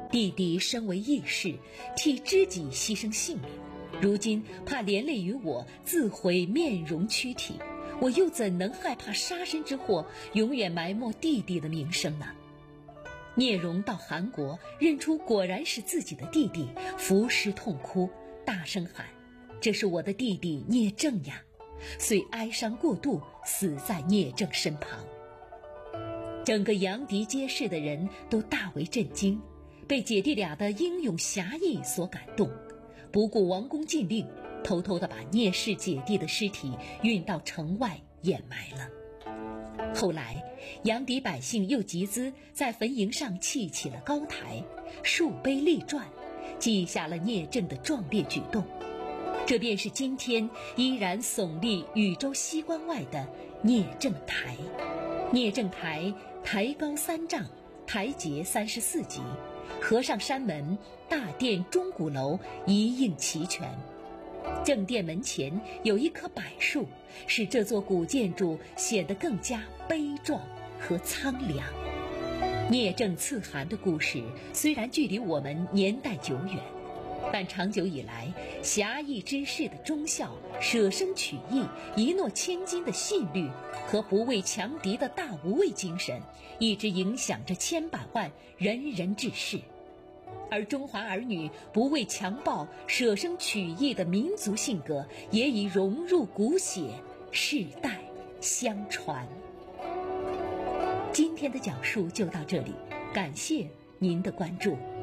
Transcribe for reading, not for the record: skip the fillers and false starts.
弟弟身为义士，替知己牺牲性命，如今怕连累于我，自毁面容躯体，我又怎能害怕杀身之祸永远埋没弟弟的名声呢？聂荣到韩国认出果然是自己的弟弟，伏尸痛哭，大声喊：这是我的弟弟聂政呀！遂哀伤过度，死在聂政身旁。整个阳翟街市的人都大为震惊，被姐弟俩的英勇侠义所感动，不顾王公禁令，偷偷地把聂氏姐弟的尸体运到城外掩埋了。后来阳翟百姓又集资在坟茔上砌起了高台，树碑立传，记下了聂政的壮烈举动。这便是今天依然耸立禹州西关外的聂政台。聂政台台高3丈，台阶34级，和尚山门、大殿、钟鼓楼一应齐全。正殿门前有一棵柏树，使这座古建筑显得更加悲壮和苍凉。聂政刺韩的故事虽然距离我们年代久远，但长久以来，侠义之士的忠孝、舍生取义、一诺千金的信律和不畏强敌的大无畏精神，一直影响着千百万仁人志士。而中华儿女不畏强暴、舍生取义的民族性格，也已融入骨血，世代相传。今天的讲述就到这里，感谢您的关注。